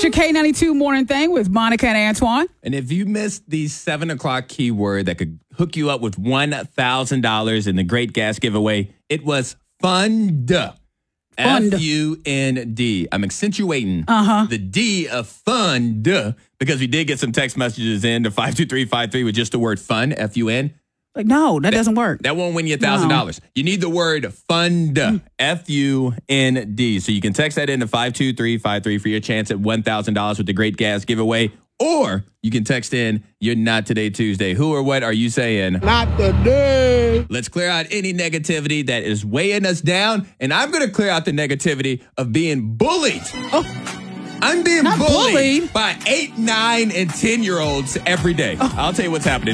It's your K92 morning thing with Monica and Antoine. And if you missed the 7 o'clock keyword that could hook you up with $1,000 in the Great Gas Giveaway, it was FUND. FUND. I'm accentuating the D of fund because we did get some text messages in to 52353 with just the word fun, F-U-N. Like, no, that doesn't work. That won't win you $1,000. No. You need the word FUND, F-U-N-D. So you can text that in to 52353 for your chance at $1,000 with the Great Gas Giveaway. Or you can text in, you're not today Tuesday. Who or what are you saying? Not today. Let's clear out any negativity that is weighing us down. And I'm going to clear out the negativity of being bullied. I'm being bullied by 8, 9, and 10-year-olds every day. I'll tell you what's happening.